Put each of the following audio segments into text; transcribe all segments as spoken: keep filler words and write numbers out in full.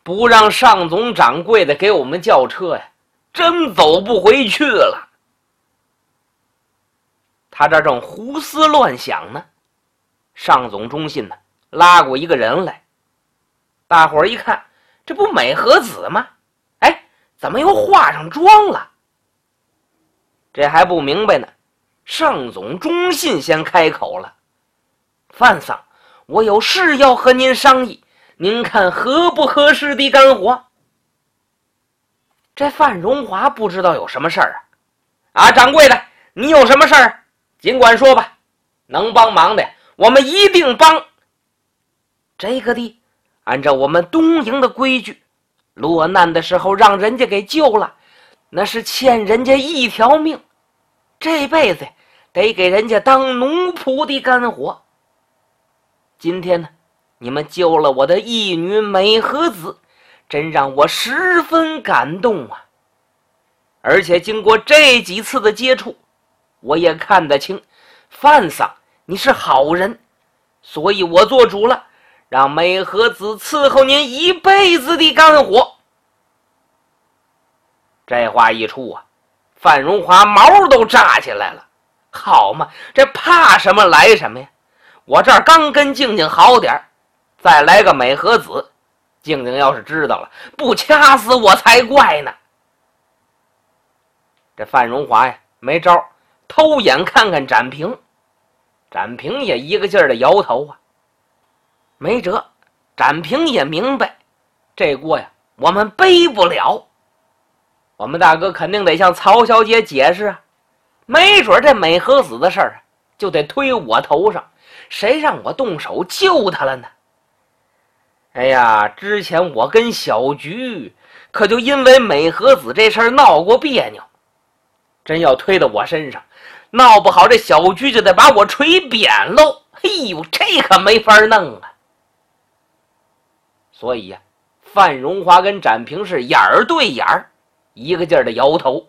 不让上总掌柜的给我们叫车呀，真走不回去了。他这正胡思乱想呢，上总中信呢拉过一个人来，大伙儿一看，这不美和子吗？哎，怎么又化上妆了？这还不明白呢，上总中信先开口了：“范桑，我有事要和您商议，您看合不合适的干活？”这范荣华不知道有什么事儿啊！啊，掌柜的，你有什么事儿？尽管说吧，能帮忙的我们一定帮。这个的，按照我们东营的规矩，落难的时候让人家给救了，那是欠人家一条命，这辈子得给人家当奴仆的干活。今天呢，你们救了我的义女美和子，真让我十分感动啊！而且经过这几次的接触，我也看得清，范桑你是好人，所以我做主了，让美和子伺候您一辈子的干活。这话一出啊，范荣华毛都炸起来了。好嘛，这怕什么来什么呀？我这儿刚跟静静好点，再来个美和子，静静要是知道了，不掐死我才怪呢。这范荣华呀，没招，偷眼看看展平，展平也一个劲儿的摇头啊。没辙，展平也明白，这锅呀我们背不了。我们大哥肯定得向曹小姐解释啊，没准这美和子的事儿就得推我头上，谁让我动手救他了呢？哎呀，之前我跟小菊可就因为美和子这事儿闹过别扭，真要推到我身上，闹不好这小菊就得把我锤扁喽。哎呦，这可没法弄啊！所以呀、啊，范荣华跟展平是眼儿对眼儿，一个劲儿的摇头。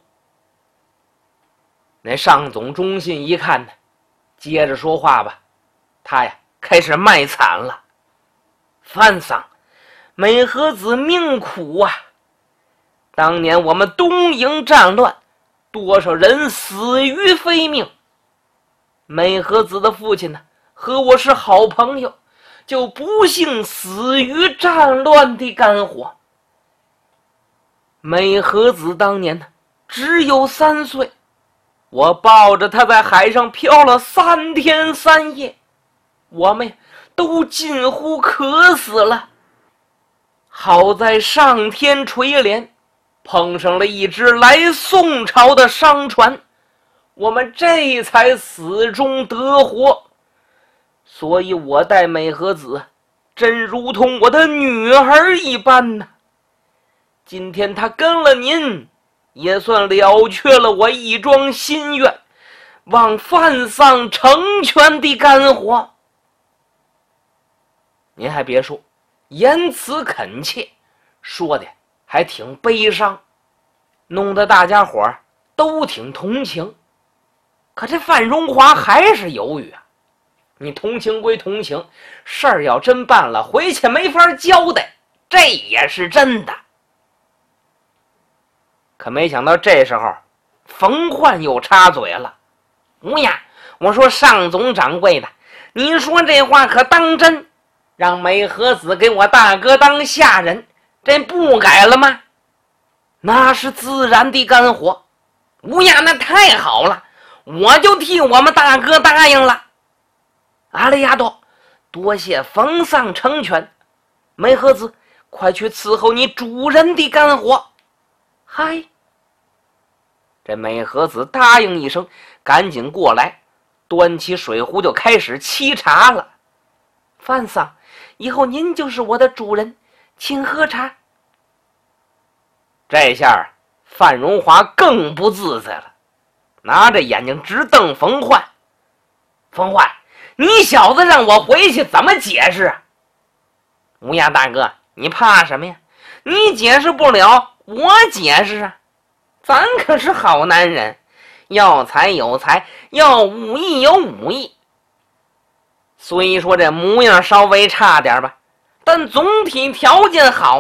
那上总中信一看呢，接着说话吧，他呀开始卖惨了。范桑，美和子命苦啊！当年我们东营战乱，多少人死于非命。美和子的父亲呢，和我是好朋友，就不幸死于战乱的干火。美和子当年呢，只有三岁，我抱着她在海上漂了三天三夜，我们都近乎渴死了。好在上天垂怜，碰上了一只来宋朝的商船，我们这才死中得活。所以我待美和子真如同我的女儿一般呢。今天她跟了您，也算了却了我一桩心愿，望范桑成全的干活。您还别说，言辞恳切，说的还挺悲伤，弄得大家伙都挺同情。可这范荣华还是犹豫啊，你同情归同情，事儿要真办了，回去没法交代，这也是真的。可没想到这时候冯焕又插嘴了：“吴呀，我说上总掌柜的，你说这话可当真？让美和子给我大哥当下人，这不改了吗？那是自然的干活。吴呀，那太好了，我就替我们大哥答应了。阿雷亚多，多谢冯桑成全。美和子，快去伺候你主人的干活。”嗨，这美和子答应一声，赶紧过来，端起水壶就开始沏茶了。范桑，以后您就是我的主人，请喝茶。这下范荣华更不自在了，拿着眼睛直瞪冯焕。冯焕，你小子让我回去怎么解释啊？乌鸦大哥，你怕什么呀？你解释不了，我解释啊。咱可是好男人，要财有财，要武艺有武艺。虽说这模样稍微差点吧，但总体条件好。